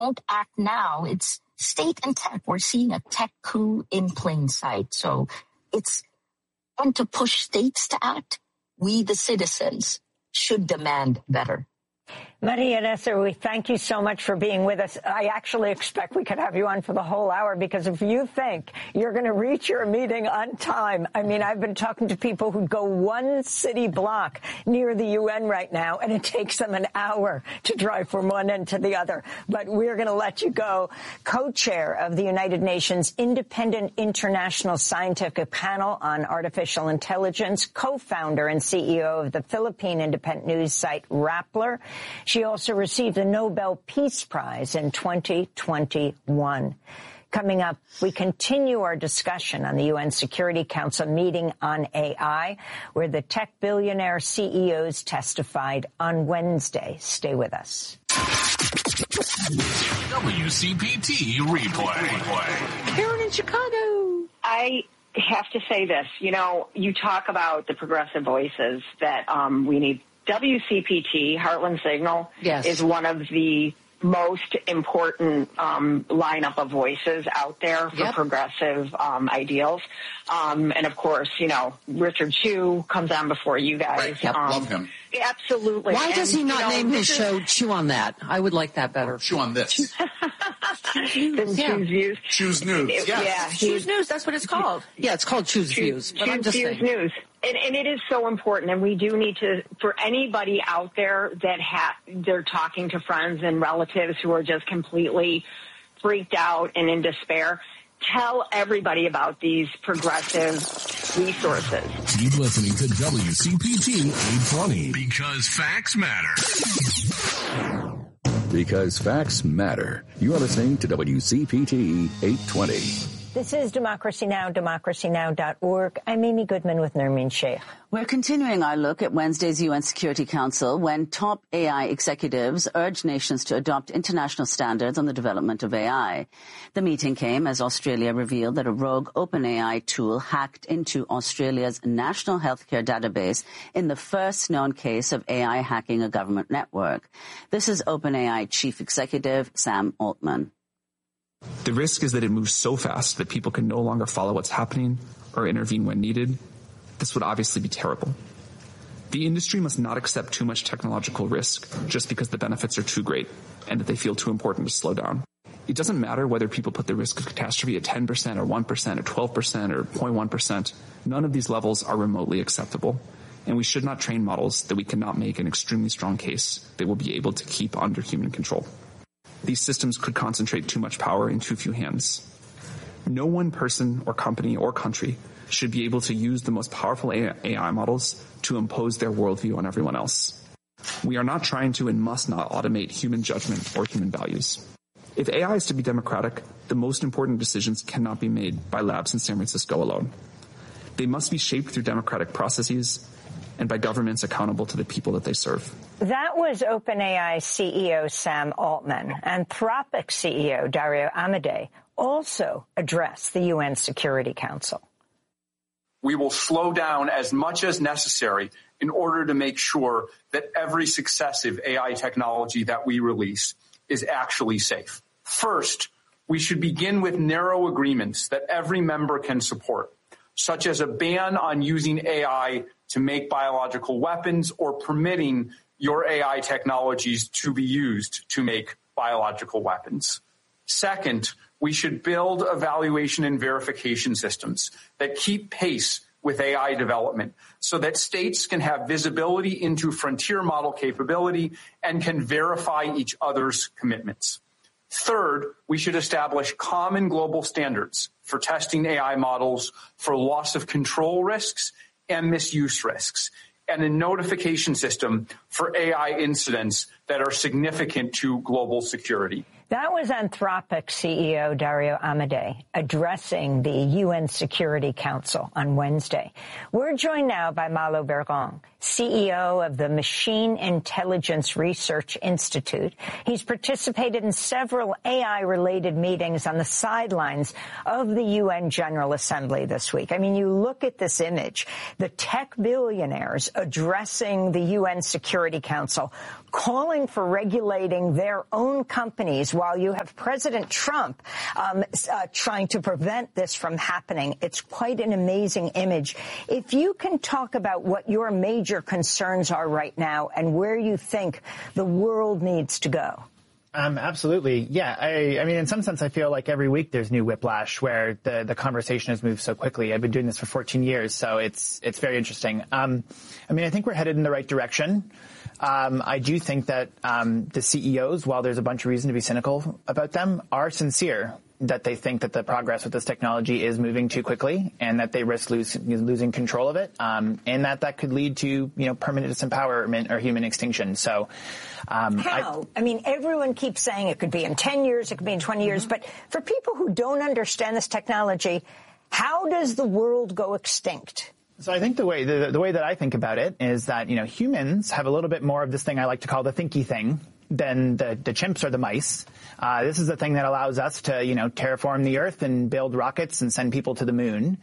don't act now, it's state and tech. We're seeing a tech coup in plain sight. So and to push states to act, we, the citizens, should demand better. Maria Ressa, we thank you so much for being with us. I actually expect we could have you on for the whole hour, because if you think you're going to reach your meeting on time, I mean, I've been talking to people who go one city block near the UN right now, and it takes them an hour to drive from one end to the other. But we're going to let you go. Co-chair of the United Nations Independent International Scientific Panel on Artificial Intelligence, co-founder and CEO of the Philippine independent news site Rappler. She also received the Nobel Peace Prize in 2021. Coming up, we continue our discussion on the UN Security Council meeting on AI, where the tech billionaire CEOs testified on Wednesday. Stay with us. WCPT replay. Karen in Chicago. I have to say this. You know, you talk about the progressive voices that we need. WCPT, Heartland Signal, is one of the most important lineup of voices out there for progressive ideals. And, of course, you know, Richard Chu comes on before you guys. Right. Yep. Love him. Absolutely. Why does he not name his show Chew on That? I would like that better. Chew on this. Choose Views. Choose News. Choose News. That's what it's called. Yeah, it's called Choose Views. But I'm just Choose saying. News. And it is so important, and we do need to, for anybody out there that they're talking to friends and relatives who are just completely freaked out and in despair, tell everybody about these progressive resources. Keep listening to WCPT 820. Because facts matter. Because facts matter. You are listening to WCPT 820. This is Democracy Now!, democracynow.org. I'm Amy Goodman with Nermeen Sheikh. We're continuing our look at Wednesday's UN Security Council when top AI executives urged nations to adopt international standards on the development of AI. The meeting came as Australia revealed that a rogue OpenAI tool hacked into Australia's national healthcare database in the first known case of AI hacking a government network. This is OpenAI Chief Executive Sam Altman. The risk is that it moves so fast that people can no longer follow what's happening or intervene when needed. This would obviously be terrible. The industry must not accept too much technological risk just because the benefits are too great and that they feel too important to slow down. It doesn't matter whether people put the risk of catastrophe at 10% or 1% or 12% or 0.1%. None of these levels are remotely acceptable. And we should not train models that we cannot make an extremely strong case they will be able to keep under human control. These systems could concentrate too much power in too few hands. No one person or company or country should be able to use the most powerful AI models to impose their worldview on everyone else. We are not trying to and must not automate human judgment or human values. If AI is to be democratic, the most important decisions cannot be made by labs in San Francisco alone. They must be shaped through democratic processes and by governments accountable to the people that they serve. That was OpenAI CEO Sam Altman. Anthropic CEO Dario Amodei also addressed the UN Security Council. We will slow down as much as necessary in order to make sure that every successive AI technology that we release is actually safe. First, we should begin with narrow agreements that every member can support, such as a ban on using AI to make biological weapons or permitting your AI technologies to be used to make biological weapons. Second, we should build evaluation and verification systems that keep pace with AI development so that states can have visibility into frontier model capability and can verify each other's commitments. Third, we should establish common global standards for testing AI models for loss of control risks and misuse risks, and a notification system for AI incidents that are significant to global security. That was Anthropic CEO Dario Amodei addressing the UN Security Council on Wednesday. We're joined now by Malo Bergong, CEO of the Machine Intelligence Research Institute. He's participated in several AI-related meetings on the sidelines of the UN General Assembly this week. I mean, you look at this image, the tech billionaires addressing the UN Security Security Council, calling for regulating their own companies while you have President Trump trying to prevent this from happening. It's quite an amazing image. If you can talk about what your major concerns are right now and where you think the world needs to go. Absolutely. Yeah. I mean, in some sense, I feel like every week there's new whiplash where the conversation has moved so quickly. I've been doing this for 14 years, so it's very interesting. I mean, I think we're headed in the right direction. I do think that the CEOs, while there's a bunch of reason to be cynical about them, are sincere that they think that the progress with this technology is moving too quickly and that they risk losing control of it, and that could lead to, permanent disempowerment or human extinction. So, how? I mean, everyone keeps saying it could be in 10 years, it could be in 20 years, but for people who don't understand this technology, how does the world go extinct? So I think the way that I think about it is that, humans have a little bit more of this thing I like to call the thinky thing than the chimps or the mice. This is the thing that allows us to, terraform the Earth and build rockets and send people to the moon.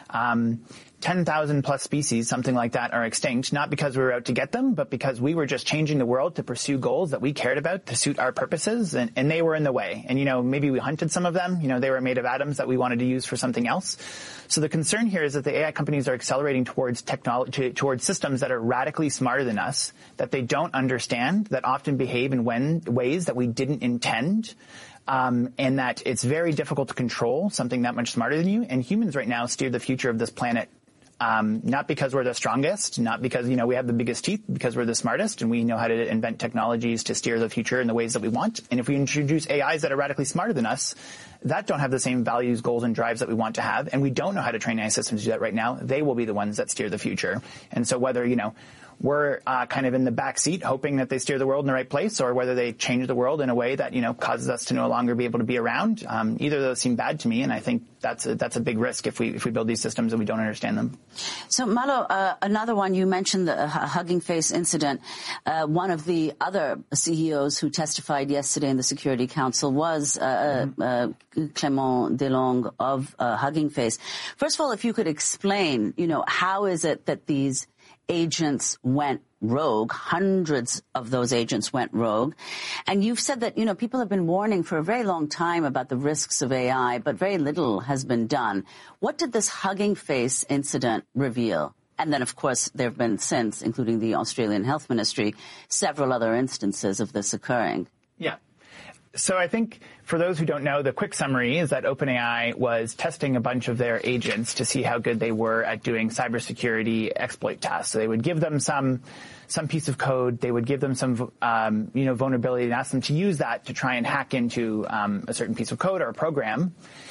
10,000 plus species, something like that, are extinct, not because we were out to get them, but because we were just changing the world to pursue goals that we cared about to suit our purposes, and they were in the way. And, maybe we hunted some of them. They were made of atoms that we wanted to use for something else. So the concern here is that the AI companies are accelerating towards technology, towards systems that are radically smarter than us, that they don't understand, that often behave in ways that we didn't intend. And that it's very difficult to control something that much smarter than you. And humans right now steer the future of this planet, not because we're the strongest, not because, we have the biggest teeth, because we're the smartest and we know how to invent technologies to steer the future in the ways that we want. And if we introduce AIs that are radically smarter than us, that don't have the same values, goals, and drives that we want to have, and we don't know how to train AI systems to do that right now, they will be the ones that steer the future. And so whether, we're kind of in the back seat hoping that they steer the world in the right place, or whether they change the world in a way that, causes us to no longer be able to be around. Either of those seem bad to me, and I think that's a big risk if we build these systems and we don't understand them. So, Malo, another one, you mentioned the Hugging Face incident. One of the other CEOs who testified yesterday in the Security Council was Clément Delong of Hugging Face. First of all, if you could explain, how is it that these agents went rogue? Hundreds of those agents went rogue. And you've said that, people have been warning for a very long time about the risks of AI, but very little has been done. What did this Hugging Face incident reveal? And then, of course, there have been since, including the Australian Health Ministry, several other instances of this occurring. Yeah. So I think for those who don't know, the quick summary is that OpenAI was testing a bunch of their agents to see how good they were at doing cybersecurity exploit tasks. So they would give them some piece of code, they would give them some, vulnerability and ask them to use that to try and hack into a certain piece of code or a program.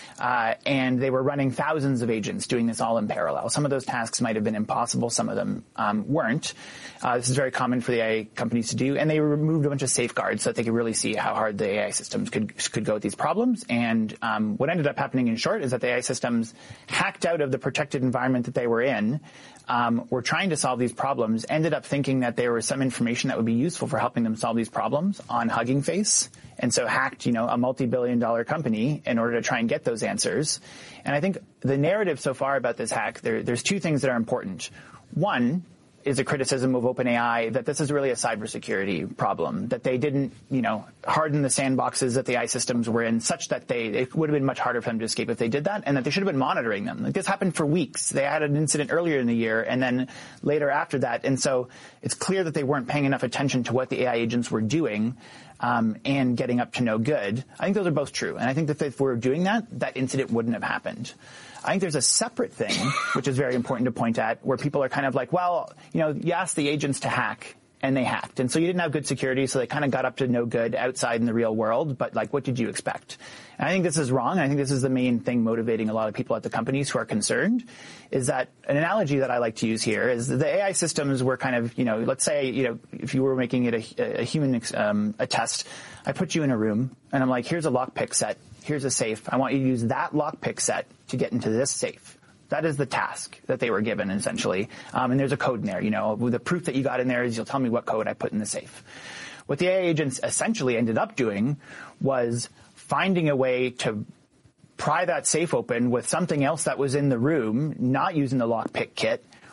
And they were running thousands of agents doing this all in parallel. Some of those tasks might have been impossible. Some of them weren't. This is very common for the AI companies to do. And they removed a bunch of safeguards so that they could really see how hard the AI systems could go with these problems. And what ended up happening in short is that the AI systems hacked out of the protected environment that they were in, were trying to solve these problems, ended up thinking that there was some information that would be useful for helping them solve these problems on Hugging Face. And so hacked, a multi-billion-dollar company in order to try and get those answers. And I think the narrative so far about this hack, there's two things that are important. One is a criticism of OpenAI that this is really a cybersecurity problem, that they didn't, harden the sandboxes that the AI systems were in such that it would have been much harder for them to escape if they did that, and that they should have been monitoring them. Like, this happened for weeks. They had an incident earlier in the year and then later after that. And so it's clear that they weren't paying enough attention to what the AI agents were doing, and getting up to no good. I think those are both true. And I think that if we were doing that incident wouldn't have happened. I think there's a separate thing, which is very important to point at, where people are kind of like, well, you asked the agents to hack, and they hacked. And so you didn't have good security, so they kind of got up to no good outside in the real world. But, what did you expect? And I think this is wrong. I think this is the main thing motivating a lot of people at the companies who are concerned, is that an analogy that I like to use here is the AI systems were kind of, let's say, if you were making it a human a test, I put you in a room, and I'm like, here's a lockpick set. Here's a safe. I want you to use that lockpick set to get into this safe. That is the task that they were given, essentially. And there's a code in there. The proof that you got in there is you'll tell me what code I put in the safe. What the AI agents essentially ended up doing was finding a way to pry that safe open with something else that was in the room, not using the lockpick kit,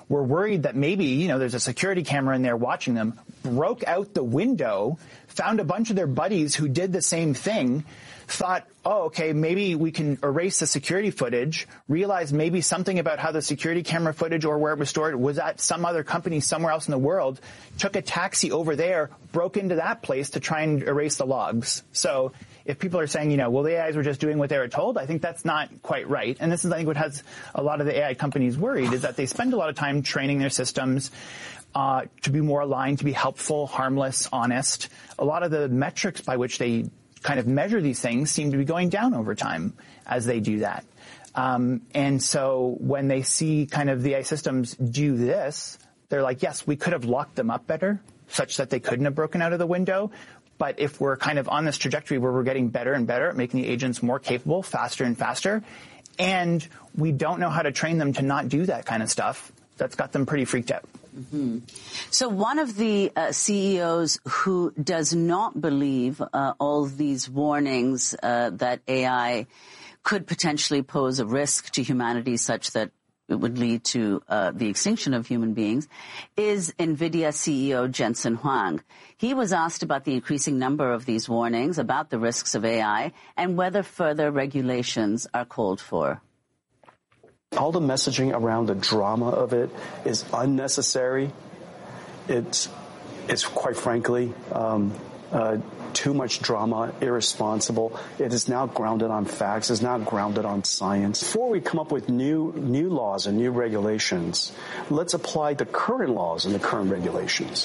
were worried that maybe, there's a security camera in there watching them, broke out the window, found a bunch of their buddies who did the same thing, thought, oh, okay, maybe we can erase the security footage, realized maybe something about how the security camera footage or where it was stored was at some other company somewhere else in the world, took a taxi over there, broke into that place to try and erase the logs. So if people are saying, well, the AIs were just doing what they were told, I think that's not quite right. And this is, I think, what has a lot of the AI companies worried, is that they spend a lot of time training their systems to be more aligned, to be helpful, harmless, honest. A lot of the metrics by which they kind of measure these things seem to be going down over time as they do that. And so when they see kind of the AI systems do this, they're like, yes, we could have locked them up better such that they couldn't have broken out of the window. But if we're kind of on this trajectory where we're getting better and better at making the agents more capable, faster and faster, and we don't know how to train them to not do that kind of stuff, that's got them pretty freaked out. Mm-hmm. So one of the CEOs who does not believe all these warnings that AI could potentially pose a risk to humanity such that it would lead to the extinction of human beings is NVIDIA CEO Jensen Huang. He was asked about the increasing number of these warnings about the risks of AI and whether further regulations are called for. All the messaging around the drama of it is unnecessary. It's quite frankly too much drama, irresponsible. It is now grounded on facts. It's not grounded on science. Before we come up with new laws and new regulations, let's apply the current laws and the current regulations.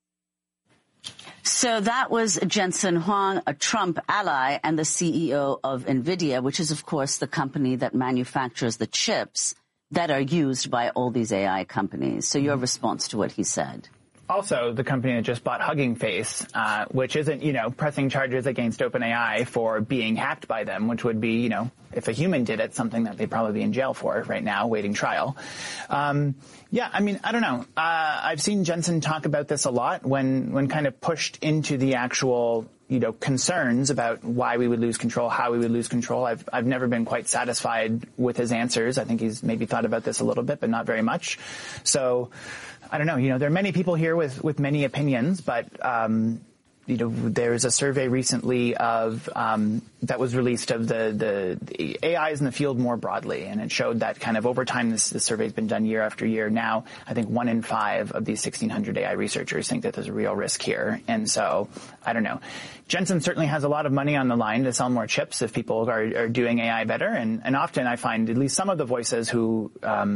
So that was Jensen Huang, a Trump ally and the CEO of NVIDIA, which is, of course, the company that manufactures the chips that are used by all these AI companies. So your response to what he said? Also, the company that just bought Hugging Face, which isn't, pressing charges against OpenAI for being hacked by them, which would be, if a human did it, something that they'd probably be in jail for right now, waiting trial. I don't know. I've seen Jensen talk about this a lot when kind of pushed into the actual, concerns about why we would lose control, how we would lose control. I've never been quite satisfied with his answers. I think he's maybe thought about this a little bit, but not very much. So, I don't know. There are many people here with many opinions, but there's a survey recently of that was released of the AIs in the field more broadly, and it showed that kind of over time this survey's been done year after year. Now, I think 1 in 5 of these 1,600 AI researchers think that there's a real risk here, and so I don't know. Jensen certainly has a lot of money on the line to sell more chips if people are doing AI better, and often I find at least some of the voices who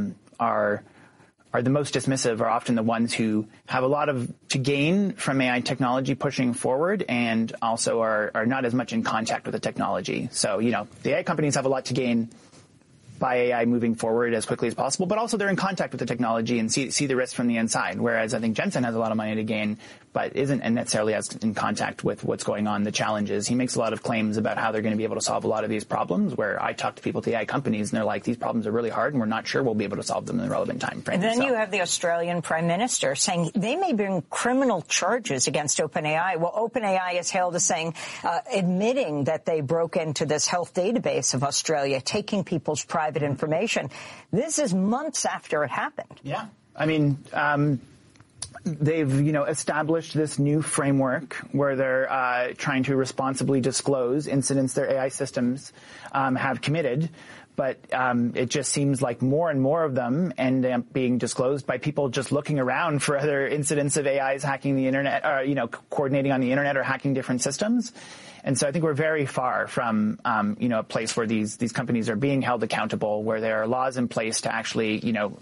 are the most dismissive are often the ones who have a lot to gain from AI technology pushing forward and also are not as much in contact with the technology. So, the AI companies have a lot to gain by AI moving forward as quickly as possible, but also they're in contact with the technology and see the risk from the inside, whereas I think Jensen has a lot of money to gain, but isn't necessarily as in contact with what's going on, the challenges. He makes a lot of claims about how they're going to be able to solve a lot of these problems, where I talk to people at the AI companies and they're like, these problems are really hard and we're not sure we'll be able to solve them in the relevant time frame. And then you have the Australian Prime Minister saying they may bring criminal charges against OpenAI. Well, OpenAI is hailed as saying, admitting that they broke into this health database of Australia, taking people's private information. This is months after it happened. Yeah. I mean, they've, established this new framework where they're trying to responsibly disclose incidents their AI systems have committed. But it just seems like more and more of them end up being disclosed by people just looking around for other incidents of AIs hacking the internet, or, coordinating on the internet or hacking different systems. And so I think we're very far from, a place where these companies are being held accountable, where there are laws in place to actually,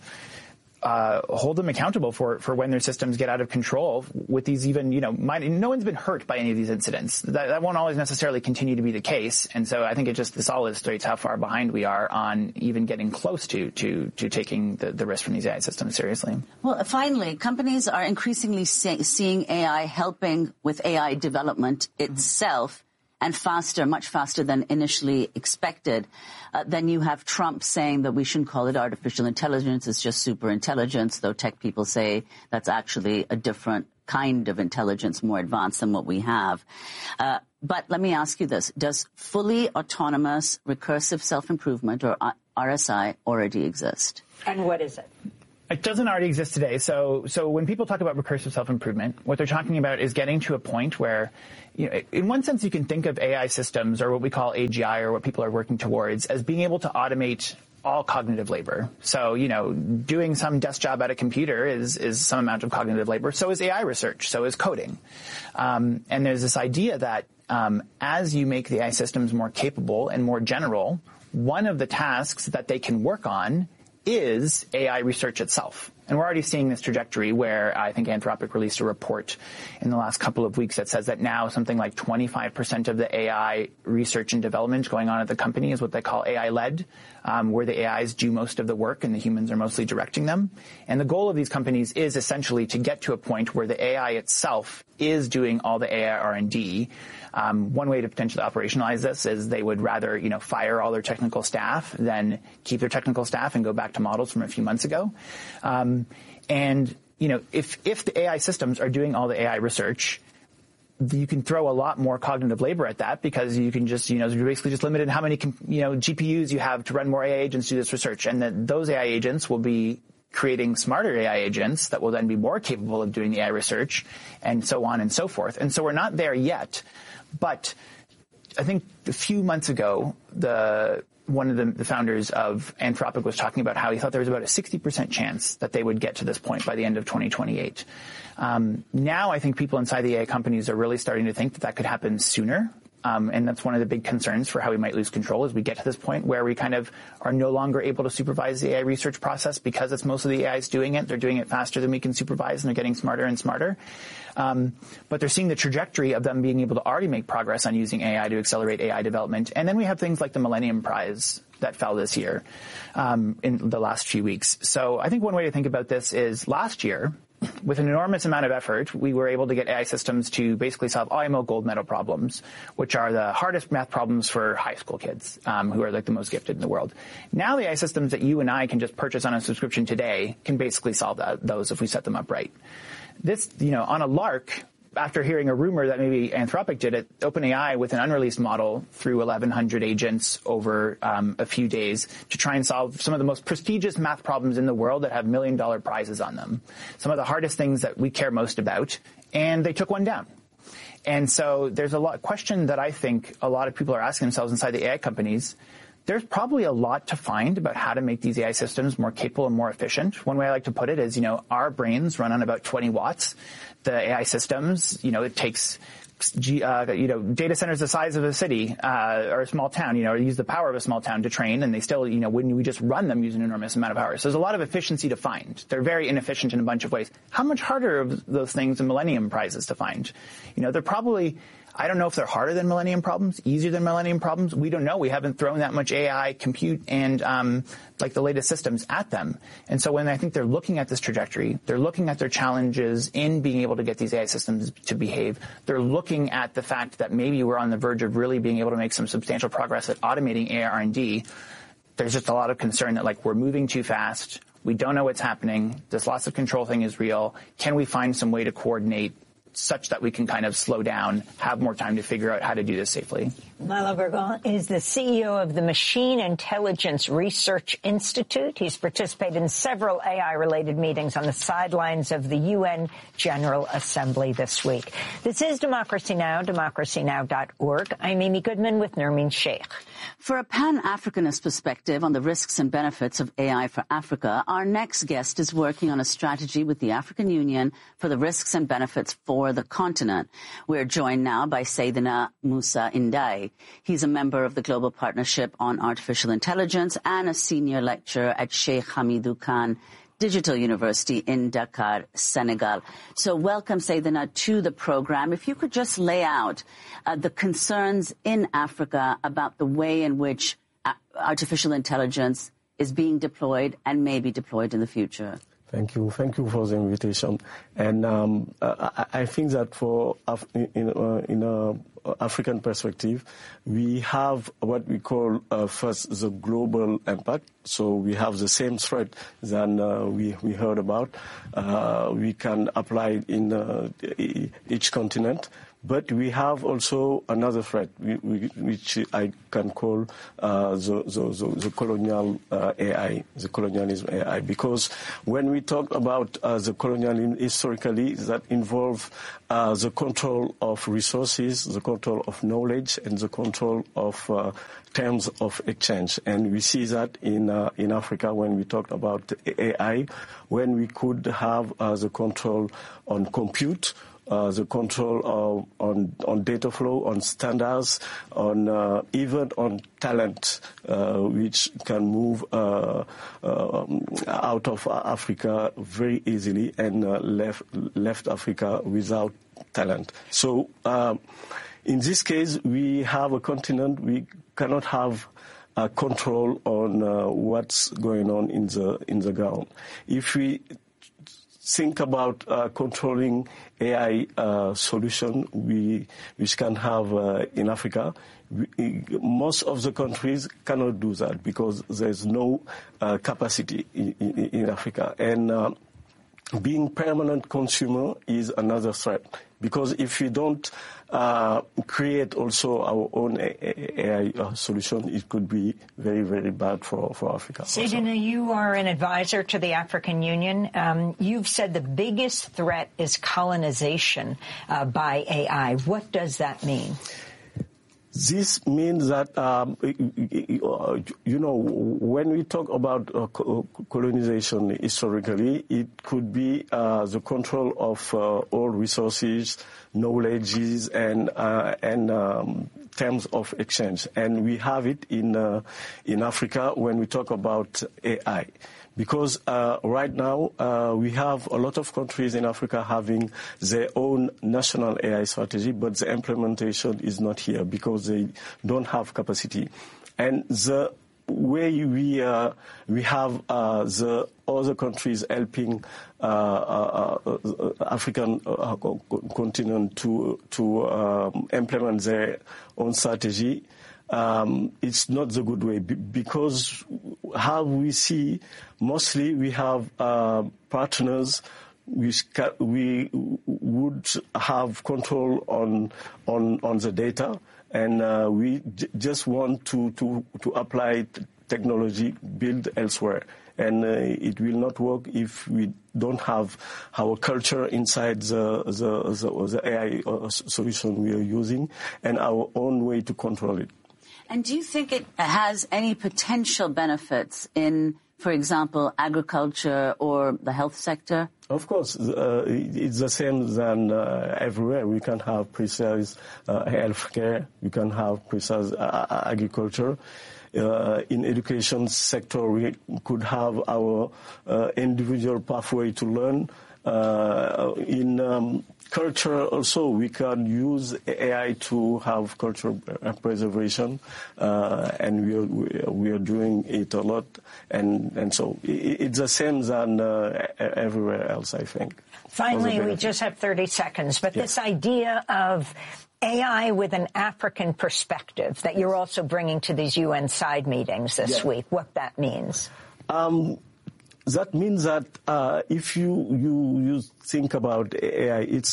hold them accountable for when their systems get out of control with these even, no one's been hurt by any of these incidents. That won't always necessarily continue to be the case. And so I think this all illustrates how far behind we are on even getting close to taking the risk from these AI systems seriously. Well, finally, companies are increasingly seeing AI helping with AI development itself, and much faster than initially expected. Then you have Trump saying that we shouldn't call it artificial intelligence, it's just super intelligence, though tech people say that's actually a different kind of intelligence, more advanced than what we have. But let me ask you this. Does fully autonomous recursive self-improvement, or RSI, already exist? And what is it? It doesn't already exist today. So when people talk about recursive self-improvement, what they're talking about is getting to a point where, in one sense, you can think of AI systems, or what we call AGI, or what people are working towards, as being able to automate all cognitive labor. So, doing some desk job at a computer is some amount of cognitive labor. So is AI research. So is coding. And there's this idea that as you make the AI systems more capable and more general, one of the tasks that they can work on is AI research itself. And we're already seeing this trajectory where I think Anthropic released a report in the last couple of weeks that says that now something like 25% of the AI research and development going on at the company is what they call AI-led, where the AIs do most of the work and the humans are mostly directing them. And the goal of these companies is essentially to get to a point where the AI itself is doing all the AI R&D. One way to potentially operationalize this is they would rather, fire all their technical staff than keep their technical staff and go back to models from a few months ago. If the AI systems are doing all the AI research, you can throw a lot more cognitive labor at that, because you can just, you're basically just limited how many, GPUs you have to run more AI agents to do this research. And that those AI agents will be creating smarter AI agents that will then be more capable of doing the AI research, and so on and so forth. And so we're not there yet. But I think a few months ago, one of the founders of Anthropic was talking about how he thought there was about a 60% chance that they would get to this point by the end of 2028. Now I think people inside the AI companies are really starting to think that could happen sooner. And that's one of the big concerns for how we might lose control as we get to this point where we kind of are no longer able to supervise the AI research process because it's most of the AIs doing it. They're doing it faster than we can supervise, and they're getting smarter and smarter. But they're seeing the trajectory of them being able to already make progress on using AI to accelerate AI development. And then we have things like the Millennium Prize that fell this year in the last few weeks. So I think one way to think about this is last year, with an enormous amount of effort, we were able to get AI systems to basically solve IMO gold medal problems, which are the hardest math problems for high school kids, who are like the most gifted in the world. Now the AI systems that you and I can just purchase on a subscription today can basically solve those if we set them up right. This, on a lark, after hearing a rumor that maybe Anthropic did it, OpenAI with an unreleased model through 1,100 agents over a few days to try and solve some of the most prestigious math problems in the world that have $1 million prizes on them. Some of the hardest things that we care most about, and they took one down. And so there's a question that I think a lot of people are asking themselves inside the AI companies. There's probably a lot to find about how to make these AI systems more capable and more efficient. One way I like to put it is, our brains run on about 20 watts. The AI systems, it takes, data centers the size of a city, or a small town, use the power of a small town to train, and they still, when we just run them, use an enormous amount of power. So there's a lot of efficiency to find. They're very inefficient in a bunch of ways. How much harder are those things than Millennium Prizes to find? They're probably, I don't know if they're harder than Millennium Problems, easier than Millennium Problems. We don't know. We haven't thrown that much AI, compute, and like the latest systems at them. And so when I think they're looking at this trajectory, they're looking at their challenges in being able to get these AI systems to behave. They're looking at the fact that maybe we're on the verge of really being able to make some substantial progress at automating AI R&D. There's just a lot of concern that we're moving too fast. We don't know what's happening. This loss of control thing is real. Can we find some way to coordinate such that we can kind of slow down, have more time to figure out how to do this safely? Milo Burgon is the CEO of the Machine Intelligence Research Institute. He's participated in several AI-related meetings on the sidelines of the UN General Assembly this week. This is Democracy Now!, democracynow.org. I'm Amy Goodman with Nermeen Sheikh. For a Pan-Africanist perspective on the risks and benefits of AI for Africa, our next guest is working on a strategy with the African Union for the risks and benefits for the continent. We're joined now by Seydina Musa Indai. He's a member of the Global Partnership on Artificial Intelligence and a senior lecturer at Sheikh Hamidou Khan Digital University in Dakar, Senegal. So welcome, Seydina, to the program. If you could just lay out the concerns in Africa about the way in which artificial intelligence is being deployed and may be deployed in the future. Thank you. Thank you for the invitation. And I think that for in a African perspective, we have what we call first the global impact. So we have the same threat than we heard about. We can apply it in each continent, But we have also another threat, which I can call the colonial AI, the colonialism AI, because when we talk about the colonialism historically, that involve the control of resources, the control of knowledge, and the control of terms of exchange. And we see that in Africa when we talk about AI, when we could have the control on compute, the control on data flow, on standards, on even on talent, which can move out of Africa very easily and left Africa without talent. So in this case, we have a continent we cannot have control on what's going on in the ground. If we think about controlling AI solution which can have in Africa, most of the countries cannot do that because there's no capacity in Africa. And being permanent consumer is another threat, because if we don't create also our own AI solution, it could be very, very bad for Africa. Seydina, you are an advisor to the African Union. You've said the biggest threat is colonization by AI. What does that mean? This means that, when we talk about colonization historically, it could be the control of all resources, knowledges, and terms of exchange. And we have it in Africa when we talk about AI. Because right now we have a lot of countries in Africa having their own national AI strategy, but the implementation is not here because they don't have capacity. And the way we have the other countries helping African continent to implement their own strategy, it's not the good way, because how we see, mostly we have partners which we would have control on the data, and we just want to apply technology built elsewhere. And it will not work if we don't have our culture inside the AI solution we are using and our own way to control it. And do you think it has any potential benefits in, for example, agriculture or the health sector? Of course, it's the same than everywhere. We can have precise healthcare, we can have precise agriculture. In education sector, we could have our individual pathway to learn. In culture also, we can use AI to have cultural preservation, and we are doing it a lot, and so it's the same than everywhere else, I think. Finally, we just have 30 seconds, but yes, this idea of AI with an African perspective that you're also bringing to these UN side meetings this week, what that means? That means that if you think about AI, it's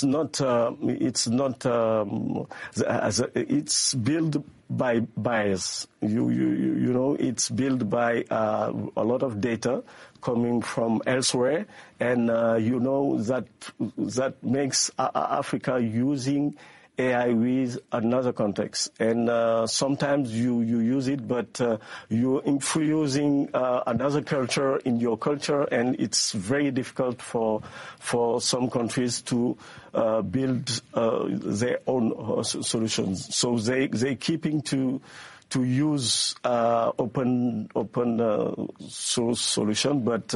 built by bias. You know, it's built by a lot of data coming from elsewhere, and that makes Africa using AI with another context. And sometimes you use it, but you're infusing another culture in your culture, and it's very difficult for some countries to build their own solutions. So they keeping to use open source solution, but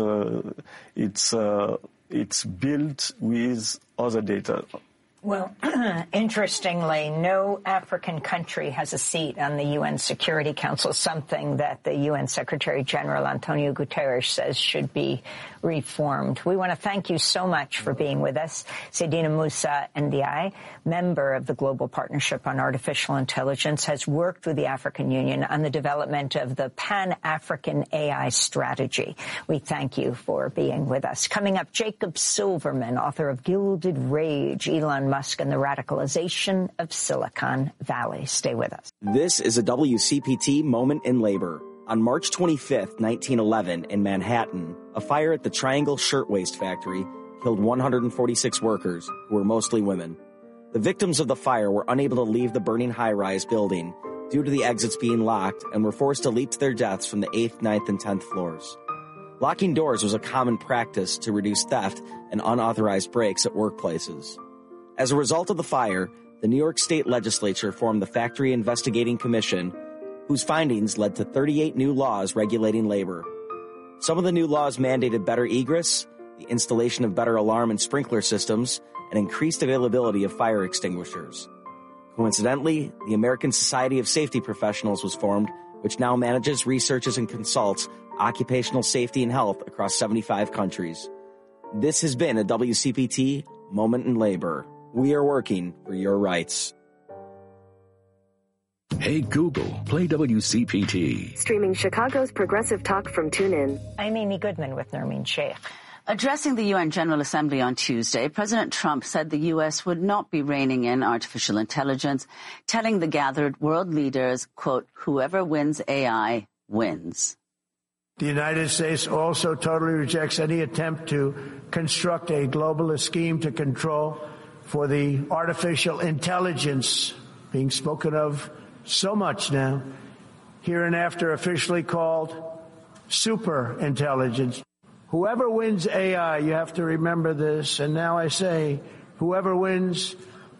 it's built with other data. Well, interestingly, no African country has a seat on the UN Security Council, something that the UN Secretary General Antonio Guterres says should be reformed. We want to thank you so much for being with us. Seydina Moosa Ndiaye, member of the Global Partnership on Artificial Intelligence, has worked with the African Union on the development of the Pan-African AI strategy. We thank you for being with us. Coming up, Jacob Silverman, author of Gilded Rage, Elon Musk and the radicalization of Silicon Valley. Stay with us. This is a WCPT moment in labor. On March 25th, 1911, in Manhattan, a fire at the Triangle Shirtwaist Factory killed 146 workers, who were mostly women. The victims of the fire were unable to leave the burning high-rise building due to the exits being locked and were forced to leap to their deaths from the 8th, 9th, and 10th floors. Locking doors was a common practice to reduce theft and unauthorized breaks at workplaces. As a result of the fire, the New York State Legislature formed the Factory Investigating Commission, whose findings led to 38 new laws regulating labor. Some of the new laws mandated better egress, the installation of better alarm and sprinkler systems, and increased availability of fire extinguishers. Coincidentally, the American Society of Safety Professionals was formed, which now manages, researches, and consults occupational safety and health across 75 countries. This has been a WCPT Moment in Labor. We are working for your rights. Hey Google, play WCPT. Streaming Chicago's progressive talk from TuneIn. I'm Amy Goodman with Nermeen Sheikh. Addressing the UN General Assembly on Tuesday, President Trump said the U.S. would not be reining in artificial intelligence, telling the gathered world leaders, quote, whoever wins AI wins. The United States also totally rejects any attempt to construct a globalist scheme to control for the artificial intelligence being spoken of so much now, hereinafter officially called super intelligence. Whoever wins AI, you have to remember this, and now I say, whoever wins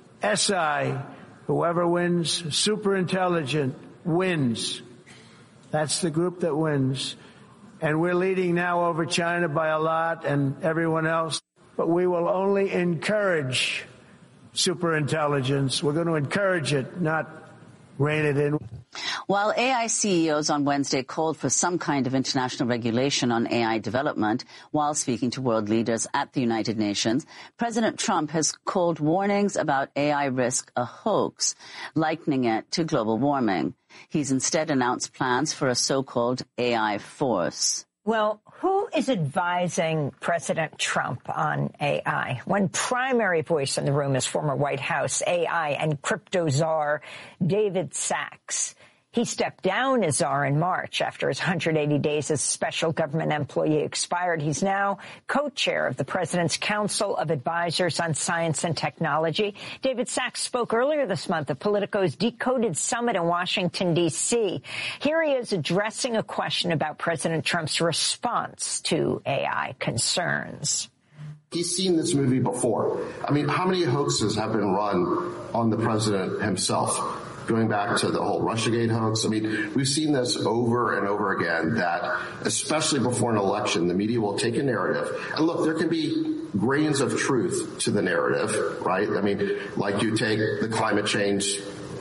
SI, whoever wins super intelligent, wins. That's the group that wins. And we're leading now over China by a lot and everyone else, but we will only encourage super intelligence. We're going to encourage it, not rein it in. While AI CEOs on Wednesday called for some kind of international regulation on AI development while speaking to world leaders at the United Nations, President Trump has called warnings about AI risk a hoax, likening it to global warming. He's instead announced plans for a so-called AI force. Well, who is advising President Trump on AI? One primary voice in the room is former White House AI and crypto czar David Sacks. He stepped down as czar in March after his 180 days as special government employee expired. He's now co-chair of the President's Council of Advisors on Science and Technology. David Sacks spoke earlier this month at Politico's Decoded Summit in Washington, D.C. Here he is addressing a question about President Trump's response to AI concerns. He's seen this movie before. I mean, how many hoaxes have been run on the president himself? Going back to the whole Russiagate hoax. I mean, we've seen this over and over again that, especially before an election, the media will take a narrative. And look, there can be grains of truth to the narrative, right? I mean, like you take the climate change,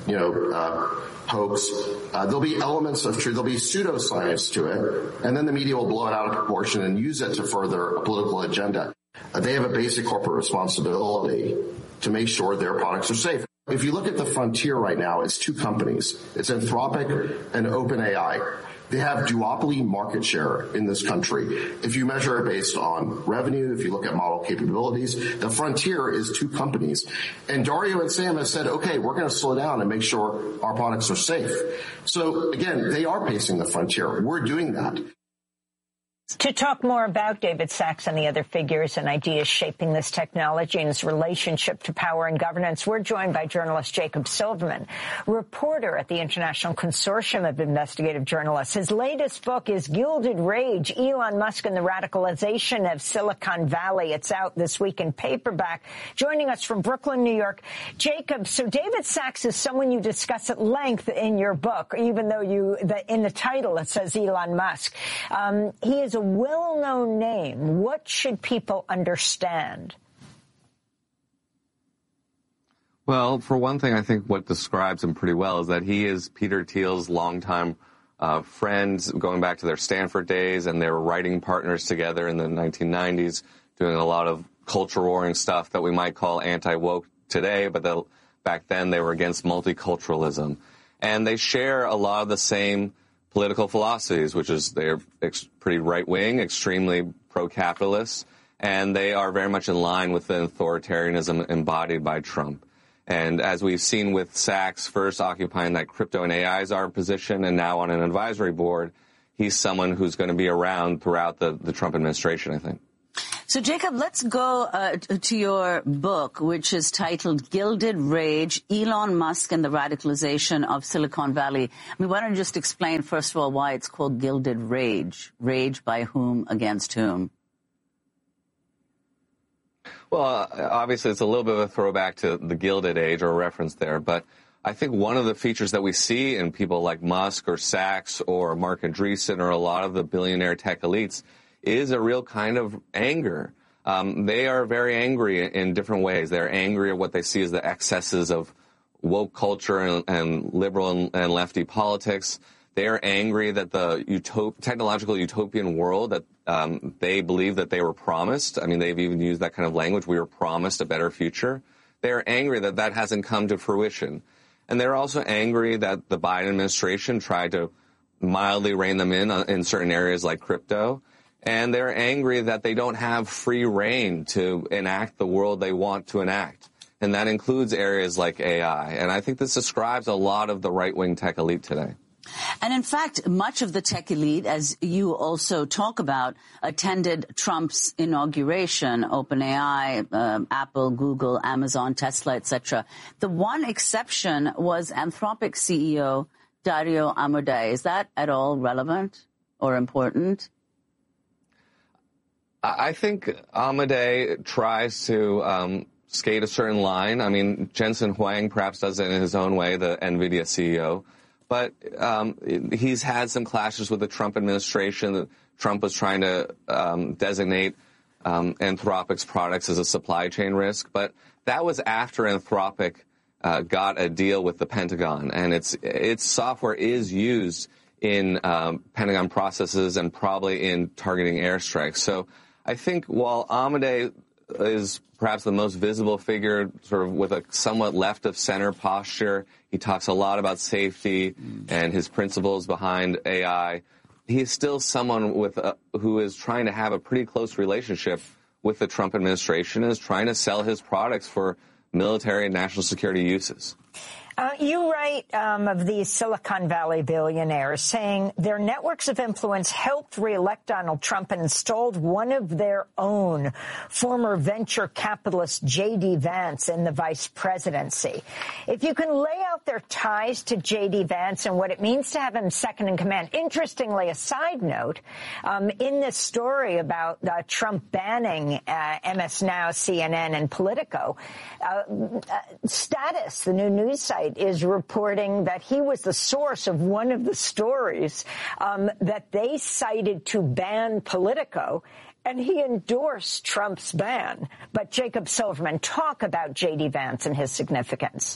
hoax. There'll be elements of truth. There'll be pseudoscience to it. And then the media will blow it out of proportion and use it to further a political agenda. They have a basic corporate responsibility to make sure their products are safe. If you look at the frontier right now, it's two companies. It's Anthropic and OpenAI. They have duopoly market share in this country. If you measure it based on revenue, if you look at model capabilities, the frontier is two companies. And Dario and Sam have said, okay, we're going to slow down and make sure our products are safe. So again, they are pacing the frontier. We're doing that. To talk more about David Sacks and the other figures and ideas shaping this technology and its relationship to power and governance, we're joined by journalist Jacob Silverman, reporter at the International Consortium of Investigative Journalists. His latest book is Gilded Rage, Elon Musk and the Radicalization of Silicon Valley. It's out this week in paperback. Joining us from Brooklyn, New York, Jacob. So David Sacks is someone you discuss at length in your book, even though in the title it says Elon Musk. He is a well-known name. What should people understand? Well, for one thing, I think what describes him pretty well is that he is Peter Thiel's longtime friend, going back to their Stanford days, and they were writing partners together in the 1990s, doing a lot of culture warring stuff that we might call anti-woke today, but back then they were against multiculturalism. And they share a lot of the same political philosophies, which is they're pretty right-wing, extremely pro-capitalist, and they are very much in line with the authoritarianism embodied by Trump. And as we've seen with Sachs first occupying that crypto and AI czar position and now on an advisory board, he's someone who's going to be around throughout the Trump administration, I think. So, Jacob, let's go to your book, which is titled Gilded Rage, Elon Musk and the Radicalization of Silicon Valley. I mean, why don't you just explain, first of all, why it's called Gilded Rage? Rage by whom against whom? Well, obviously, it's a little bit of a throwback to the Gilded Age or a reference there. But I think one of the features that we see in people like Musk or Sachs or Mark Andreessen or a lot of the billionaire tech elites is a real kind of anger. They are very angry in different ways. They're angry at what they see as the excesses of woke culture and liberal and lefty politics. They are angry that the technological utopian world that they believe that they were promised. I mean, they've even used that kind of language. We were promised a better future. They are angry that that hasn't come to fruition. And they're also angry that the Biden administration tried to mildly rein them in certain areas like crypto. And they're angry that they don't have free rein to enact the world they want to enact. And that includes areas like AI. And I think this describes a lot of the right-wing tech elite today. And in fact, much of the tech elite, as you also talk about, attended Trump's inauguration, OpenAI, Apple, Google, Amazon, Tesla, etc. The one exception was Anthropic CEO Dario Amodei. Is that at all relevant or important? I think Amodei tries to skate a certain line. I mean, Jensen Huang perhaps does it in his own way, the NVIDIA CEO. But he's had some clashes with the Trump administration. Trump was trying to designate Anthropic's products as a supply chain risk. But that was after Anthropic got a deal with the Pentagon. And its software is used in Pentagon processes and probably in targeting airstrikes. So I think while Amodei is perhaps the most visible figure, sort of with a somewhat left-of-center posture, he talks a lot about safety and his principles behind AI. He's still someone who is trying to have a pretty close relationship with the Trump administration and is trying to sell his products for military and national security uses. You write of these Silicon Valley billionaires saying their networks of influence helped reelect Donald Trump and installed one of their own, former venture capitalist J.D. Vance, in the vice presidency. If you can lay out their ties to J.D. Vance and what it means to have him second in command. Interestingly, a side note, in this story about Trump banning MS Now, CNN, and Politico, Status, the new news site, is reporting that he was the source of one of the stories that they cited to ban Politico, and he endorsed Trump's ban. But Jacob Silverman, talk about J.D. Vance and his significance.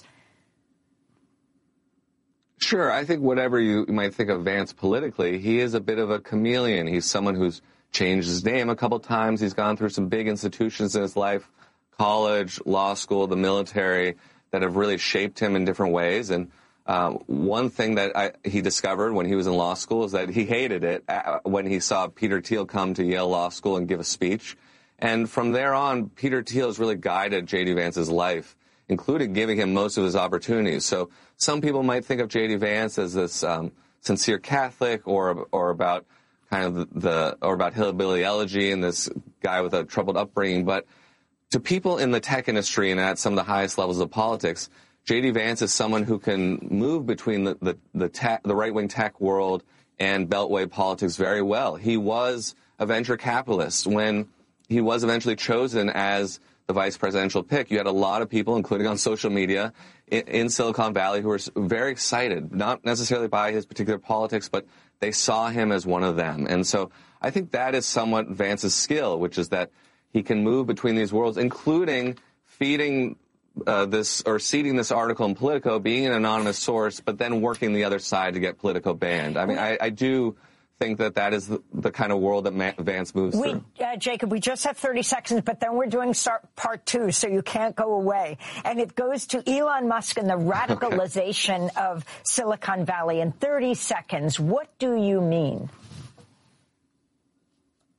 Sure. I think whatever you might think of Vance politically, he is a bit of a chameleon. He's someone who's changed his name a couple times. He's gone through some big institutions in his life, college, law school, the military, that have really shaped him in different ways. And one thing that he discovered when he was in law school is that he hated it when he saw Peter Thiel come to Yale Law School and give a speech. And from there on, Peter Thiel has really guided J.D. Vance's life, including giving him most of his opportunities. So some people might think of J.D. Vance as this sincere Catholic or about kind of or about hillbilly elegy and this guy with a troubled upbringing. But to people in the tech industry and at some of the highest levels of politics, J.D. Vance is someone who can move between the right-wing tech world and beltway politics very well. He was a venture capitalist. When he was eventually chosen as the vice presidential pick, you had a lot of people, including on social media, in Silicon Valley who were very excited, not necessarily by his particular politics, but they saw him as one of them. And so I think that is somewhat Vance's skill, which is that he can move between these worlds, including feeding seeding this article in Politico, being an anonymous source, but then working the other side to get Politico banned. I mean, I do think that is the kind of world that Vance moves through. Jacob, we just have 30 seconds, but then we're doing part two, so you can't go away. And it goes to Elon Musk and the radicalization of Silicon Valley. In 30 seconds, what do you mean?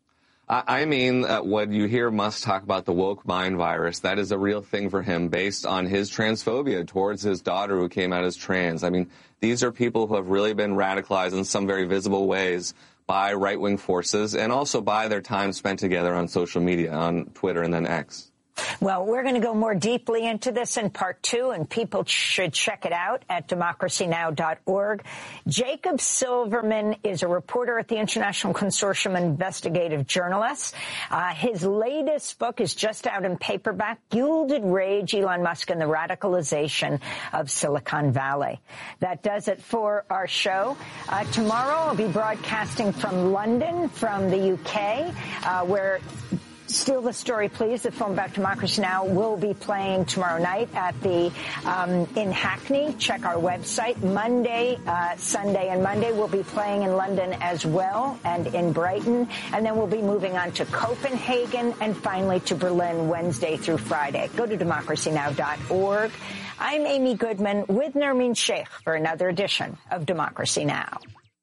I mean, when you hear Musk talk about the woke mind virus, that is a real thing for him based on his transphobia towards his daughter who came out as trans. I mean, these are people who have really been radicalized in some very visible ways by right-wing forces and also by their time spent together on social media, on Twitter and then X. Well, we're going to go more deeply into this in part 2, and people should check it out at democracynow.org. Jacob Silverman is a reporter at the International Consortium of Investigative Journalists. His latest book is just out in paperback, Gilded Rage, Elon Musk and the Radicalization of Silicon Valley. That does it for our show. Tomorrow I'll be broadcasting from London, from the UK, where Steal the Story, Please, the film about Democracy Now! Will be playing tomorrow night at the in Hackney. Check our website. Monday, Sunday and Monday we'll be playing in London as well and in Brighton. And then we'll be moving on to Copenhagen and finally to Berlin Wednesday through Friday. Go to democracynow.org. I'm Amy Goodman with Nermeen Sheikh for another edition of Democracy Now!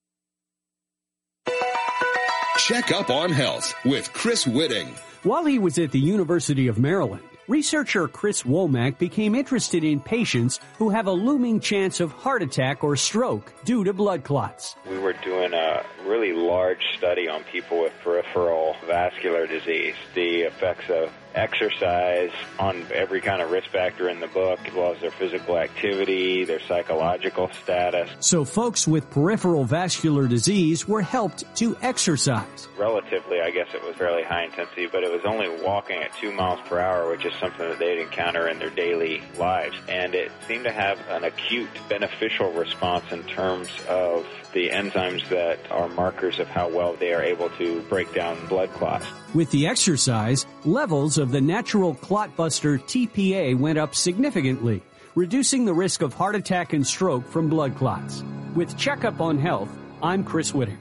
Check up on health with Chris Whitting. While he was at the University of Maryland, researcher Chris Womack became interested in patients who have a looming chance of heart attack or stroke due to blood clots. We were doing a really large study on people with peripheral vascular disease, the effects of exercise on every kind of risk factor in the book, as well as their physical activity, their psychological status. So folks with peripheral vascular disease were helped to exercise. Relatively, I guess it was fairly high intensity, but it was only walking at 2 miles per hour, which is something that they'd encounter in their daily lives. And it seemed to have an acute beneficial response in terms of the enzymes that are markers of how well they are able to break down blood clots. With the exercise, levels of the natural clot buster TPA went up significantly, reducing the risk of heart attack and stroke from blood clots. With Checkup on Health, I'm Chris Whitting.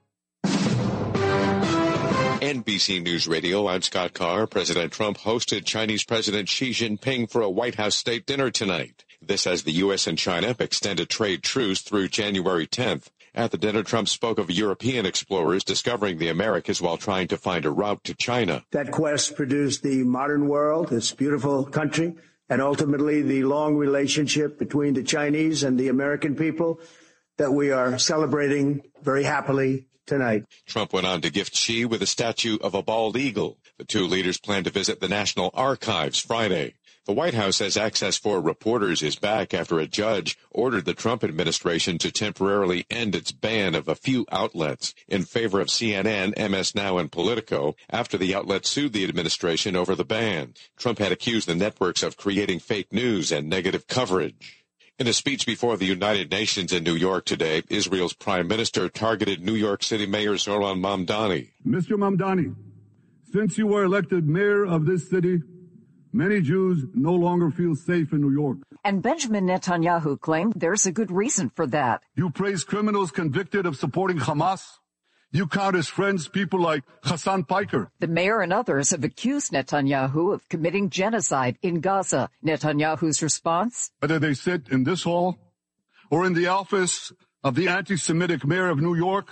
NBC News Radio, I'm Scott Carr. President Trump hosted Chinese President Xi Jinping for a White House state dinner tonight. This as the U.S. and China extended trade truce through January 10th. At the dinner, Trump spoke of European explorers discovering the Americas while trying to find a route to China. That quest produced the modern world, this beautiful country, and ultimately the long relationship between the Chinese and the American people that we are celebrating very happily tonight. Trump went on to gift Xi with a statue of a bald eagle. The two leaders plan to visit the National Archives Friday. The White House says access for reporters is back after a judge ordered the Trump administration to temporarily end its ban of a few outlets in favor of CNN, MS Now, and Politico after the outlets sued the administration over the ban. Trump had accused the networks of creating fake news and negative coverage. In a speech before the United Nations in New York today, Israel's prime minister targeted New York City Mayor Zohran Mamdani. Mr. Mamdani, since you were elected mayor of this city, many Jews no longer feel safe in New York. And Benjamin Netanyahu claimed there's a good reason for that. You praise criminals convicted of supporting Hamas. You count as friends people like Hassan Piker. The mayor and others have accused Netanyahu of committing genocide in Gaza. Netanyahu's response? Whether they sit in this hall or in the office of the anti-Semitic mayor of New York,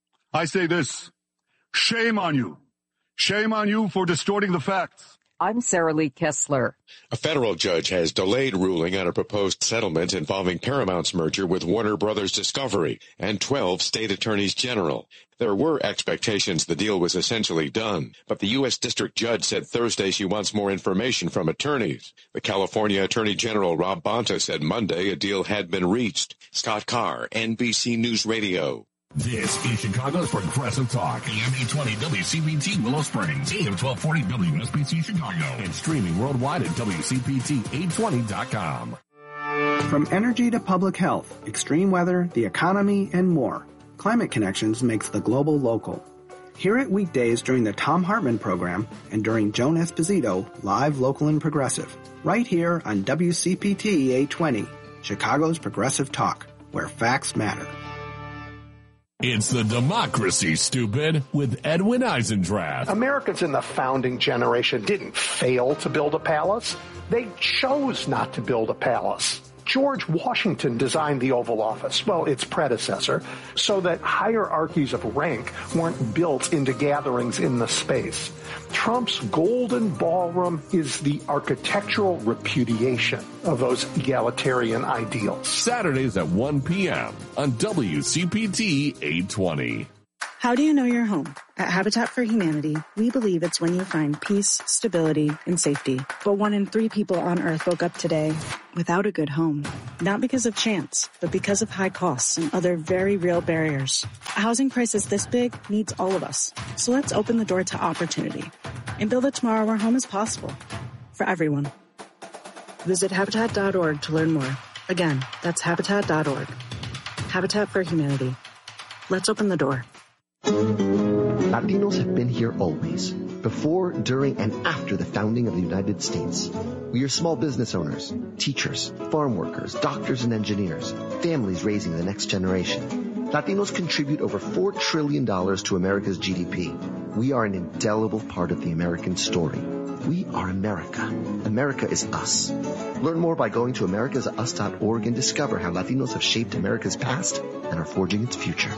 I say this: shame on you. Shame on you for distorting the facts. I'm Sarah Lee Kessler. A federal judge has delayed ruling on a proposed settlement involving Paramount's merger with Warner Brothers Discovery and 12 state attorneys general. There were expectations the deal was essentially done, but the U.S. District Judge said Thursday she wants more information from attorneys. The California Attorney General Rob Bonta said Monday a deal had been reached. Scott Carr, NBC News Radio. This is Chicago's Progressive Talk, AM 820 WCPT Willow Springs, AM 1240 WSBC Chicago, and streaming worldwide at WCPT820.com. From energy to public health, extreme weather, the economy, and more, Climate Connections makes the global local. Hear it weekdays during the Thom Hartmann program and during Joan Esposito, live, local, and progressive, right here on WCPT 820, Chicago's Progressive Talk, where facts matter. It's the Democracy, Stupid, with Edwin Eisendrath. Americans in the founding generation didn't fail to build a palace. They chose not to build a palace. George Washington designed the Oval Office, well, its predecessor, so that hierarchies of rank weren't built into gatherings in the space. Trump's Golden Ballroom is the architectural repudiation of those egalitarian ideals. Saturdays at 1 p.m. on WCPT 820. How do you know your home? At Habitat for Humanity, we believe it's when you find peace, stability, and safety. But 1 in 3 people on Earth woke up today without a good home. Not because of chance, but because of high costs and other very real barriers. A housing crisis this big needs all of us. So let's open the door to opportunity and build a tomorrow where home is possible for everyone. Visit Habitat.org to learn more. Again, that's Habitat.org. Habitat for Humanity. Let's open the door. Latinos have been here always, before, during, and after the founding of the United States. We are small business owners, teachers, farm workers, doctors and engineers, families raising the next generation. Latinos contribute over $4 trillion to America's GDP. We are an indelible part of the American story. We are America. America is us. Learn more by going to americasus.org and discover how Latinos have shaped America's past and are forging its future.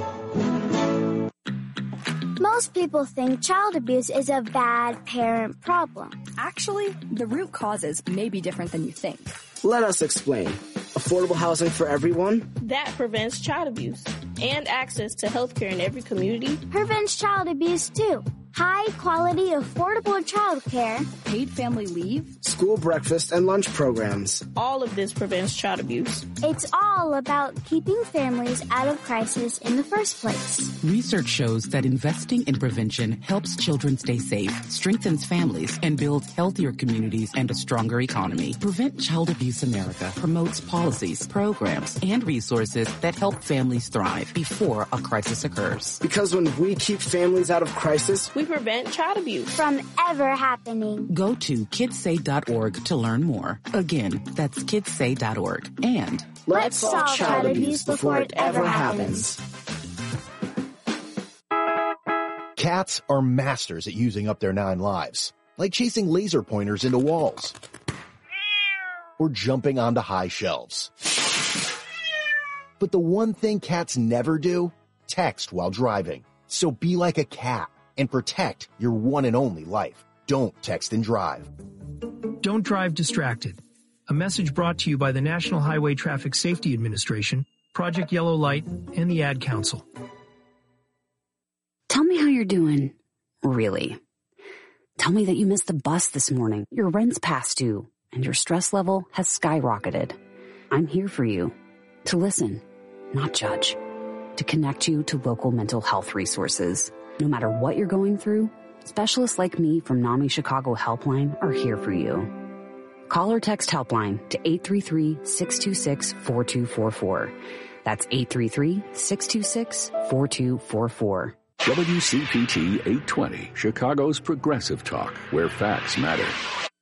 Most people think child abuse is a bad parent problem. Actually, the root causes may be different than you think. Let us explain. Affordable housing for everyone? That prevents child abuse. And access to health care in every community prevents child abuse too. High quality, affordable child care. Paid family leave. School breakfast and lunch programs. All of this prevents child abuse. It's all about keeping families out of crisis in the first place. Research shows that investing in prevention helps children stay safe, strengthens families, and builds healthier communities and a stronger economy. Prevent Child Abuse America promotes policies, programs, and resources that help families thrive before a crisis occurs. Because when we keep families out of crisis, we prevent child abuse from ever happening. Go to kidssay.org to learn more. Again, that's kidssay.org. And let's solve child abuse before it ever happens. Cats are masters at using up their 9 lives, like chasing laser pointers into walls or jumping onto high shelves. But the one thing cats never do, text while driving. So be like a cat and protect your one and only life. Don't text and drive. Don't drive distracted. A message brought to you by the National Highway Traffic Safety Administration, Project Yellow Light, and the Ad Council. Tell me how you're doing. Really. Tell me that you missed the bus this morning, your rent's past due, and your stress level has skyrocketed. I'm here for you. To listen, not judge. To connect you to local mental health resources. No matter what you're going through, specialists like me from NAMI Chicago Helpline are here for you. Call or text Helpline to 833-626-4244. That's 833-626-4244. WCPT 820, Chicago's progressive talk, where facts matter.